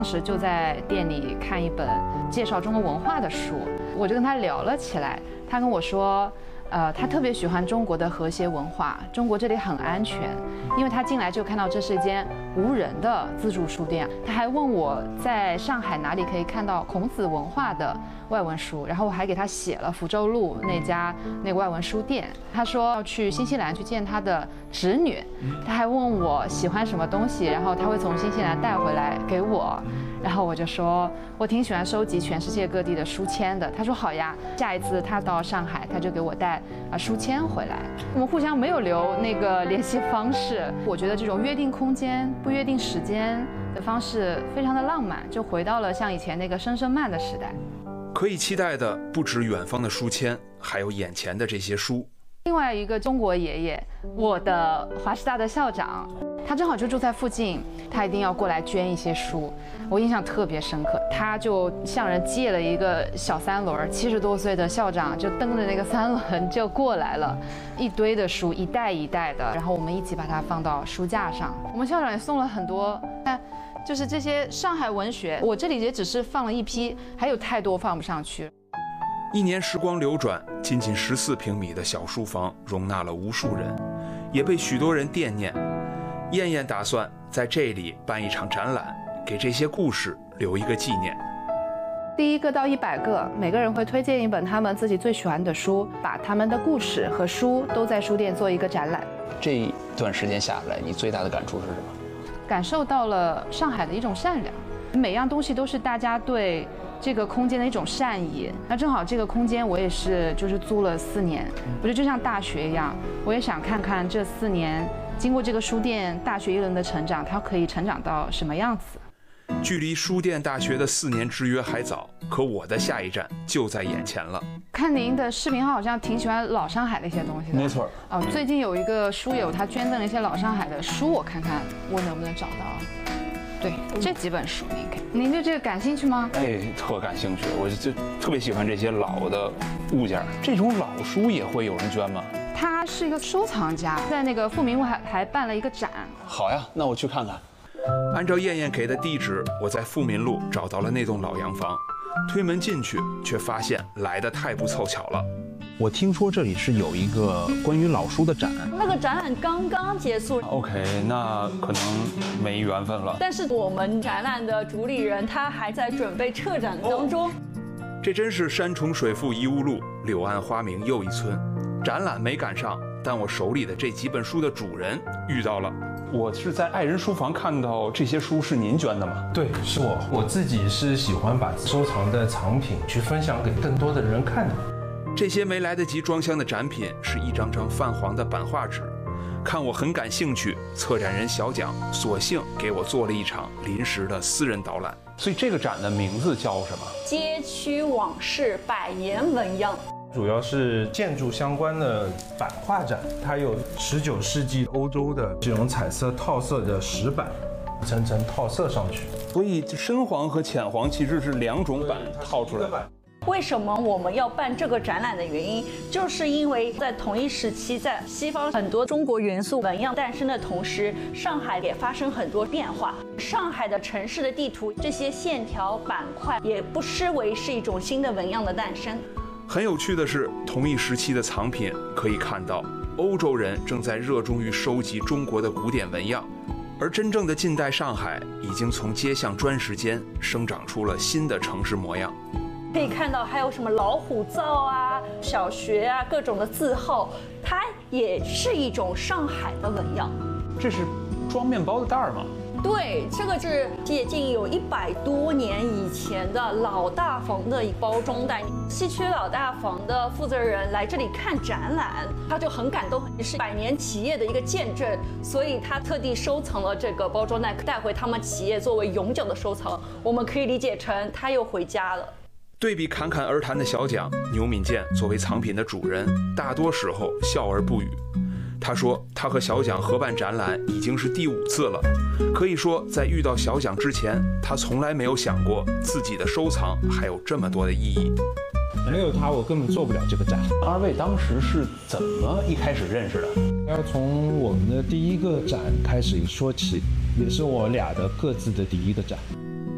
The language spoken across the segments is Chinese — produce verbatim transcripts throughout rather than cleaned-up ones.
当时就在店里看一本介绍中国文化的书，我就跟他聊了起来。他跟我说，呃，他特别喜欢中国的和谐文化，中国这里很安全，因为他进来就看到这是一间无人的自助书店。他还问我在上海哪里可以看到孔子文化的外文书，然后我还给他写了福州路那家那个外文书店。他说要去新西兰去见他的侄女，他还问我喜欢什么东西，然后他会从新西兰带回来给我。然后我就说我挺喜欢收集全世界各地的书签的。他说好呀，下一次他到上海他就给我带啊书签回来。我们互相没有留那个联系方式。我觉得这种约定空间不约定时间的方式非常的浪漫，就回到了像以前那个声声慢的时代。 可以期待的不止远方的书签，还有眼前的这些书。 另外一个中国爷爷，我的华师大的校长，他正好就住在附近，他一定要过来捐一些书，我印象特别深刻。他就向人借了一个小三轮，七十多岁的校长就蹬着那个三轮就过来了，一堆的书，一袋一袋的，然后我们一起把它放到书架上。我们校长也送了很多，但就是这些上海文学，我这里也只是放了一批，还有太多放不上去。 一年时光流转，仅仅十四平米的小书房容纳了无数人，也被许多人惦念。燕燕打算在这里办一场展览，给这些故事留一个纪念。 第一个到一百个，每个人会推荐一本他们自己最喜欢的书，把他们的故事和书都在书店做一个展览。 这一段时间下来，你最大的感触是什么？ 感受到了上海的一种善良，每样东西都是大家对这个空间的一种善意。那正好这个空间我也是就是租了四年，我觉得就像大学一样，我也想看看这四年经过这个书店大学一轮的成长，它可以成长到什么样子。 距离书店大学的四年之约还早，可我的下一站就在眼前了。 看您的视频号好像挺喜欢老上海的一些东西的。 没错。 哦，最近有一个书友他捐赠了一些老上海的书，我看看我能不能找到。对，这几本书您看，您对这个感兴趣吗？ 哎，特感兴趣，我就特别喜欢这些老的物件。这种老书也会有人捐吗？ 他是一个收藏家，在那个富民路还还办了一个展。 好呀，那我去看看。 按照燕燕给的地址，我在富民路找到了那栋老洋房。推门进去，却发现来得太不凑巧了。 我听说这里是有一个关于老书的展， 那个展览刚刚结束。 OK， 那可能没缘分了。 但是我们展览的主理人他还在准备撤展当中。哦、 这真是山重水复疑无路，柳暗花明又一村。展览没赶上，但我手里的这几本书的主人遇到了。 我是在爱人书房看到这些书，是您捐的吗？ 对，是我。我自己是喜欢把收藏的藏品去分享给更多的人看的。 这些没来得及装箱的展品是一张张泛黄的版画纸，看我很感兴趣，策展人小蒋索性给我做了一场临时的私人导览。 所以这个展的名字叫什么？ 街区往事百年纹样。 主要是建筑相关的版画展，它有十九世纪欧洲的这种彩色套色的石板，层层套色上去。 所以深黄和浅黄其实是两种版套出来的。 为什么我们要办这个展览的原因，就是因为在同一时期，在西方很多中国元素纹样诞生的同时，上海也发生很多变化。上海的城市的地图，这些线条板块也不失为是一种新的纹样的诞生。 很有趣的是，同一时期的藏品可以看到，欧洲人正在热衷于收集中国的古典纹样，而真正的近代上海已经从街巷砖石间生长出了新的城市模样。 可以看到还有什么老虎灶啊、小学啊，各种的字号，它也是一种上海的纹样。 这是装面包的袋儿吗？ 对，这个是接近有一百多年以前的老大房的包装袋。西区老大房的负责人来这里看展览，他就很感动，是百年企业的一个见证，所以他特地收藏了这个包装袋，带回他们企业作为永久的收藏。我们可以理解成他又回家了。 对比侃侃而谈的小蒋，牛敏健作为藏品的主人，大多时候笑而不语。他说他和小蒋合办展览已经是第五次了，可以说在遇到小蒋之前，他从来没有想过自己的收藏还有这么多的意义。 没有他我根本做不了这个展。 二位当时是怎么一开始认识的？ 要从我们的第一个展开始说起，也是我俩的各自的第一个展。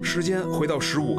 时间回到十五